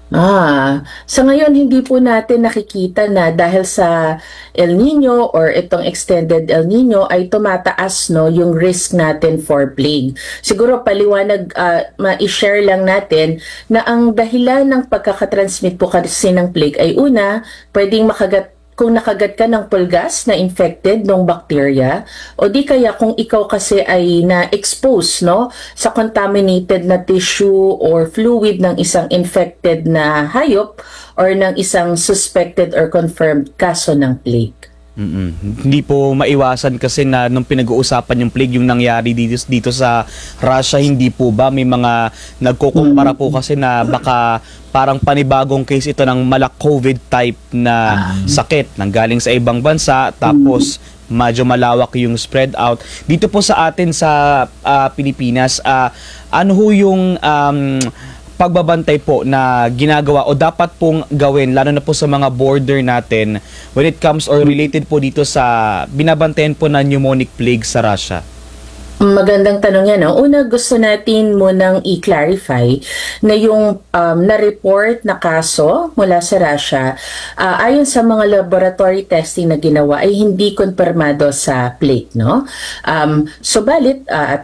Sa ngayon hindi po natin nakikita na dahil sa El Nino or itong extended El Nino ay tumataas no yung risk natin for plague. Siguro paliwanag ma-share lang natin na ang dahilan ng pagkakatransmit po kasi ng plague ay una, pwedeng makagat kung nakagat ka ng pulgas na infected ng bacteria o di kaya kung ikaw kasi ay na-expose no sa contaminated na tissue or fluid ng isang infected na hayop or ng isang suspected or confirmed kaso ng plague. Hindi po maiwasan kasi na nung pinag-uusapan yung plague yung nangyari dito sa Russia, hindi po ba may mga nagkukumpara po kasi na baka parang panibagong case ito ng COVID type na sakit nang galing sa ibang bansa tapos medyo malawak yung spread out dito po sa atin sa Pilipinas. Ano ho yung pagbabantay po na ginagawa o dapat pong gawin lalo na po sa mga border natin when it comes or related po dito sa binabantayan po na pneumonic plague sa Russia? Magandang tanong yan. No? Una, gusto natin munang i-clarify na yung na-report na kaso mula sa Russia, ayon sa mga laboratory testing na ginawa, ay hindi konfirmado sa plague. No? Subalit,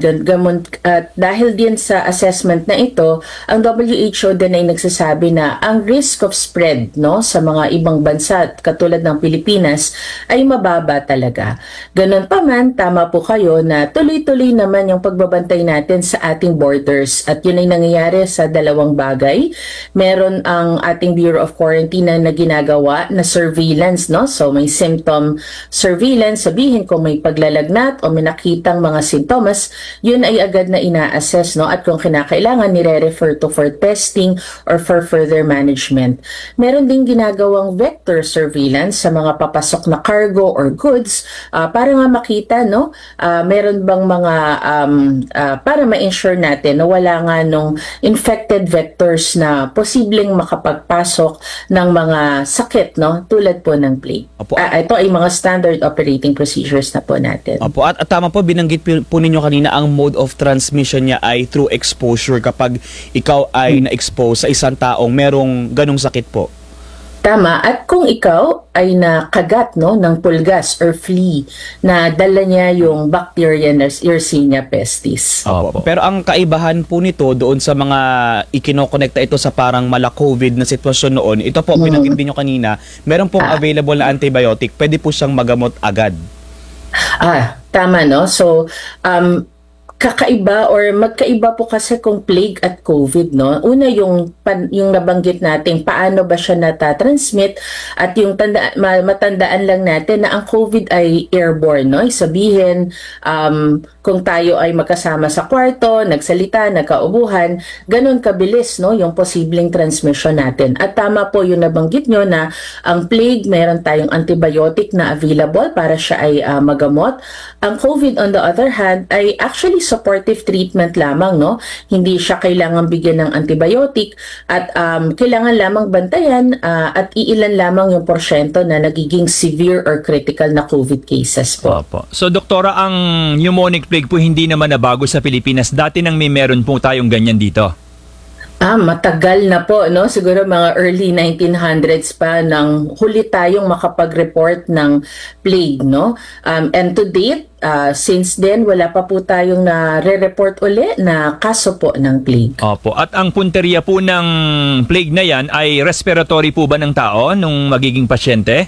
dahil din sa assessment na ito, ang WHO din ay nagsasabi na ang risk of spread no, sa mga ibang bansa katulad ng Pilipinas ay mababa talaga. Ganon pa man, tama po kayo na tuloy-tuloy naman yung pagbabantay natin sa ating borders at yun ay nangyayari sa dalawang bagay. Meron ang ating Bureau of Quarantine na ginagawa na surveillance, no? So may symptom surveillance, sabihin kung may paglalagnat o may nakitang mga sintomas, yun ay agad na ina-assess, no? At kung kinakailangan nire-refer to for testing or for further management. Meron ding ginagawang vector surveillance sa mga papasok na cargo or goods para nga makita, no? Meron bang mga para ma-ensure natin na wala nga nung infected vectors na posibleng makapagpasok ng mga sakit, no? Tulad po ng plague. Ito ay mga standard operating procedures na po natin. Opo. At tama po, binanggit po ninyo kanina ang mode of transmission niya ay through exposure kapag ikaw ay na-expose sa isang taong merong ganong sakit po. Tama. At kung ikaw ay nakagat no, ng pulgas or flea na dala niya yung bacteria na Yersinia pestis. Opo. Pero ang kaibahan po nito doon sa mga ikinokonekta ito sa parang COVID na sitwasyon noon, ito po, pinanggit din nyo kanina, meron pong available na antibiotic, pwede po siyang magamot agad. Tama no. So, kakaiba or magkaiba po kasi kung plague at COVID, no? Una yung nabanggit natin paano ba siya natatransmit at yung matandaan lang natin na ang COVID ay airborne, no? Sabihin kung tayo ay magkasama sa kwarto, nagsalita, nagkaubuhan, ganun kabilis, no? Yung posibleng transmission natin. At tama po yung nabanggit nyo na ang plague, meron tayong antibiotic na available para siya ay magamot. Ang COVID on the other hand ay actually supportive treatment lamang, no? Hindi siya kailangan bigyan ng antibiotic at kailangan lamang bantayan at iilan lamang yung porsyento na nagiging severe or critical na COVID cases po. Opo. So doktora, ang pneumonic plague po hindi naman na bago sa Pilipinas. Dati nang may meron po tayong ganyan dito. Matagal na po, no? Siguro mga early 1900s pa nang huli tayong makapag-report ng plague, no? And to date, since then, wala pa po tayong nare-report uli na kaso po ng plague. Opo. At ang punteriya po ng plague na yan ay respiratory po ba ng tao nung magiging pasyente?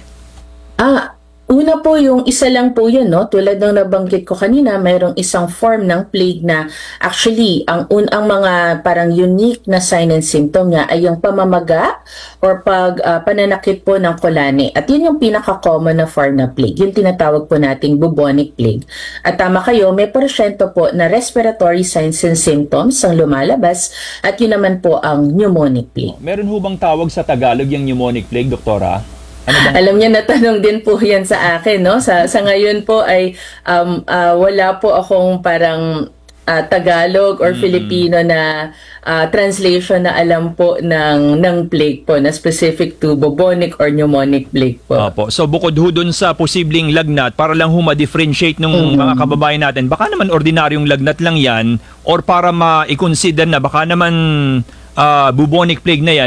Una po, yung isa lang po yun, no? Tulad ng nabanggit ko kanina, mayroong isang form ng plague na actually, ang mga parang unique na sign and symptom niya ay yung pamamaga or pananakit po ng kolani. At yun yung pinaka-common na form na plague. Yung tinatawag po nating bubonic plague. At tama kayo, may porsyento po na respiratory signs and symptoms ang lumalabas at yun naman po ang pneumonic plague. Meron ho bang tawag sa Tagalog yung pneumonic plague, doktora? Alam niyo, natanong din po yan sa akin, no? Sa ngayon po ay wala po akong parang Tagalog or Filipino na translation na alam po ng plague po na specific to bubonic or pneumonic plague po. Opo. So bukod ho dun sa posibleng lagnat, para lang ho ma-differentiate ng mga kababayan natin, baka naman ordinaryong lagnat lang yan or para ma-consider na baka naman bubonic plague na yan,